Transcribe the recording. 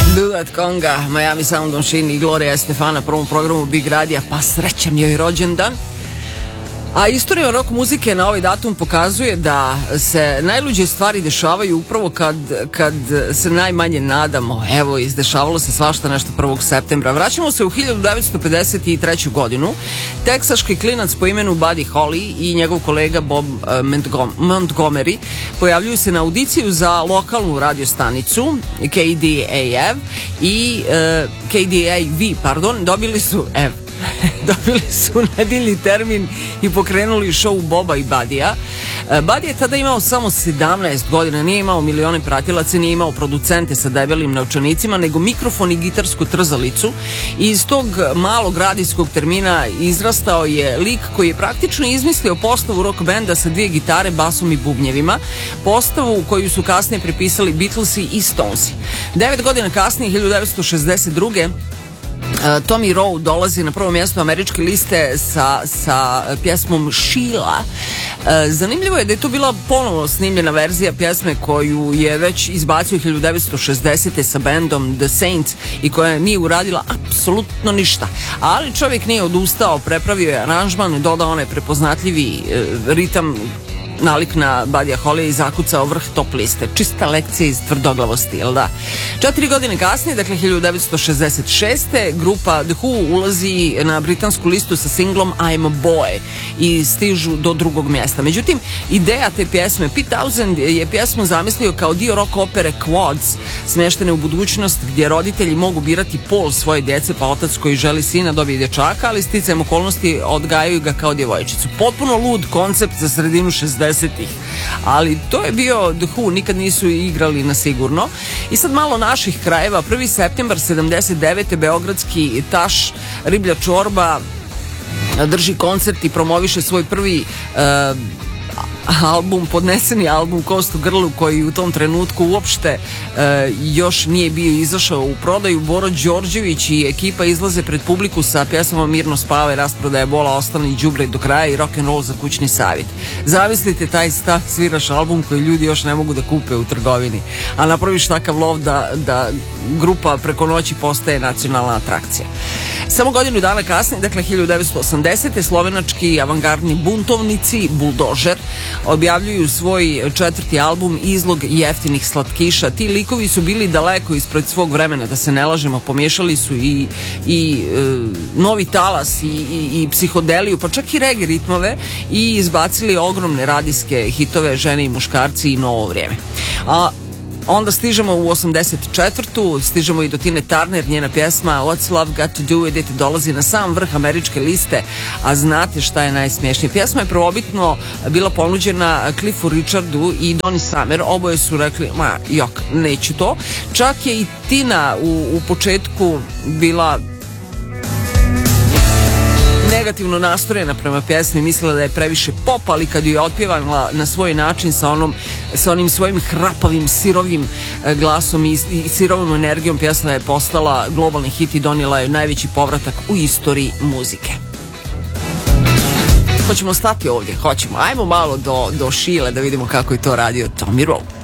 Duet Konga, Miami Sound Machine i Gloria Estefan na prvom programu Big Radija, pa srećan joj rođendan. A istorija rock muzike na ovaj datum pokazuje da se najluđe stvari dešavaju upravo kad se najmanje nadamo. Evo, izdešavalo se svašta nešto 1. septembra. Vraćamo se u 1953. godinu. Teksaški klinac po imenu Buddy Holly i njegov kolega Bob Montgomery pojavljuju se na audiciju za lokalnu radiostanicu KDAV i KDAV, dobili su nedeljni termin i pokrenuli show Boba i Budija. Buddy je tada imao samo 17 godina, nije imao milione pratilaca, nije imao producente sa debelim novčanicima, nego mikrofon i gitarsku trzalicu. I iz tog malog radijskog termina izrastao je lik koji je praktično izmislio postavu rock benda sa 2 gitare, basom i bubnjevima, postavu koju su kasnije prepisali Beatlesi i Stonesi. 9 godina kasnije, 1962. Tommy Rowe dolazi na prvo mjesto američke liste sa pjesmom Sheila. Zanimljivo je da je to bila ponovno snimljena verzija pjesme koju je već izbacio 1960. sa bandom The Saints i koja nije uradila apsolutno ništa. Ali čovjek nije odustao, prepravio je aranžman, dodao onaj prepoznatljivi ritam nalik na Buddyja Hollya i zakucao vrh top liste. Čista lekcija iz tvrdoglavosti, jel da? 4 godine kasnije, dakle 1966. grupa The Who ulazi na britansku listu sa singlom I'm a Boy i stižu do 2. mjesta. Međutim, ideja te pjesme, Pete Townshend je pjesmu zamislio kao dio rock opere Quads, smještene u budućnost gdje roditelji mogu birati pol svoje djece, pa otac koji želi sina dobije dječaka, ali sticajem okolnosti odgajaju ga kao djevojčicu. Potpuno lud koncept za sredinu 60-ih. Ali to je bio The Who, nikad nisu igrali na sigurno. I sad malo naših krajeva. 1. septembar 79. beogradski taš Riblja čorba drži koncert i promoviše svoj prvi album, podneseni album Kost u grlu, koji u tom trenutku uopšte još nije bio izašao u prodaju. Boro Đorđević i ekipa izlaze pred publiku sa pjesmama Mirno spavaj, rasprodaja bola, ostani đubre do kraja i rock and roll za kućni savjet. Zamislite taj stav, sviraš album koji ljudi još ne mogu da kupe u trgovini, a napraviš takav lov da grupa preko noći postaje nacionalna atrakcija. Samo godinu dana kasnije, dakle 1980. slovenački avangardni buntovnici Buldožer objavljuju svoj 4. album Izlog jeftinih slatkiša. Ti likovi su bili daleko ispred svog vremena, da se ne lažemo, pomiješali su i novi talas i psihodeliju, pa čak i reggae ritmove i izbacili ogromne radijske hitove Žene i muškarci i Novo vrijeme. A onda stižemo u 84. Stižemo i do Tine Turner, njena pjesma What's Love Got to Do With It dolazi na sam vrh američke liste, a znate šta je najsmješnije? Pjesma je prvobitno bila ponuđena Cliffu Richardu i Donny Summer, oboje su rekli, neću to. Čak je i Tina u početku bila negativno nastrojena prema pjesmi, mislila da je previše pop, ali kad ju je otpjevala na svoj način sa onim svojim hrapavim, sirovim glasom i sirovom energijom, pjesma je postala globalni hit i donijela je najveći povratak u istoriji muzike. Hoćemo stati ovdje? Hoćemo. Ajmo malo do Šile da vidimo kako je to radio Tommy Rowe.